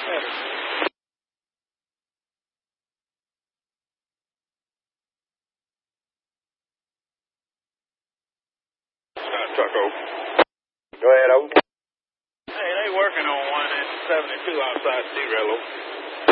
Tucko. Go ahead, over. Hey, they working on one at 72 outside Cerello.